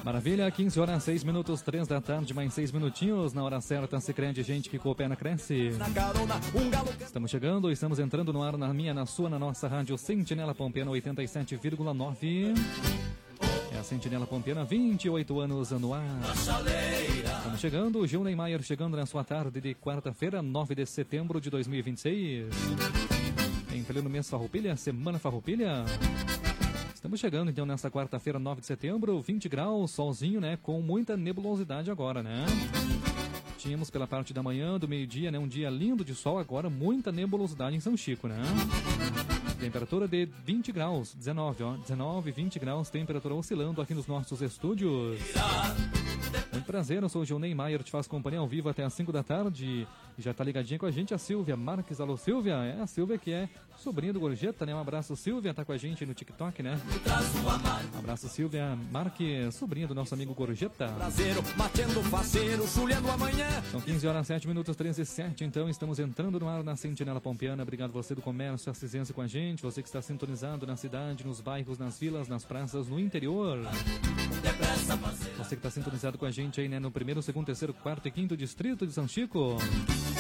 Maravilha, 15 horas, 6 minutos, 3 da tarde, mais 6 minutinhos. Na hora certa, Sicredi, gente que coopera, cresce. Estamos chegando, estamos entrando no ar, na minha, na sua, na nossa rádio Sentinela Pampiana 87,9. É a Sentinela Pampiana, 28 anos no ar. Estamos chegando, o Gil Neymar chegando na sua tarde de quarta-feira, 9 de setembro de 2026. Em pleno mês Farroupilha, Semana Farroupilha. Estamos chegando então nessa quarta-feira, 9 de setembro, 20 graus, solzinho, né? Com muita nebulosidade agora, né? Tínhamos pela parte da manhã, do meio-dia, né? Um dia lindo de sol, agora muita nebulosidade em São Chico, né? Temperatura de 20 graus, 19, ó. 19, 20 graus, temperatura oscilando aqui nos nossos estúdios. Muito prazer, eu sou o Gil Neymar, te faço companhia ao vivo até às 5 da tarde. Já tá ligadinha com a gente a Silvia Marques. Alô, Silvia? É a Silvia que é sobrinha do Gorjeta, né? Um abraço, Silvia, tá com a gente no TikTok, né? Um abraço, Silvia Marques, sobrinha do nosso amigo Gorjeta. São 15 horas, 7 minutos, 13 e 7, então estamos entrando no ar na Sentinela Pampiana. Obrigado você do comércio assisense com a gente, você que está sintonizado na cidade, nos bairros, nas vilas, nas praças, no interior. Você que está sintonizado com a gente aí, né, no primeiro, segundo, terceiro, quarto e quinto distrito de São Chico.